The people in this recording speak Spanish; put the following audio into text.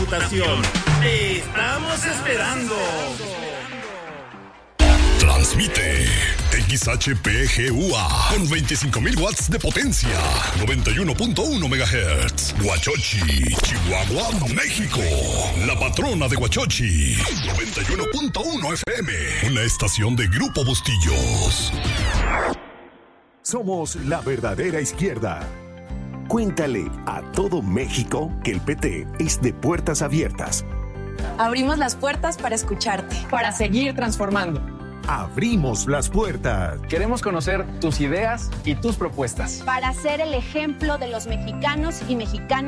Diputación. ¡Te estamos esperando! Transmite XHPGUA con 25,000 watts de potencia, 91.1 MHz. Huachochi, Chihuahua, México. La patrona de Huachochi, 91.1 FM. Una estación de Grupo Bustillos. Somos la verdadera izquierda. Cuéntale a todo México que el PT es de puertas abiertas. Abrimos las puertas para escucharte. Para seguir transformando. Abrimos las puertas. Queremos conocer tus ideas y tus propuestas. Para ser el ejemplo de los mexicanos y mexicanas